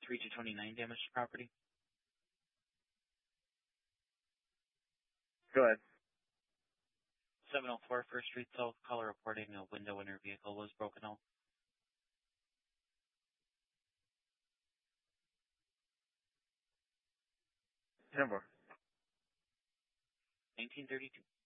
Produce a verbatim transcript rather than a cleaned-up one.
three two twenty-nine damage to property. Go ahead. seven oh four First Street South, caller reporting a window in her vehicle was broken out. Number. nineteen thirty-two.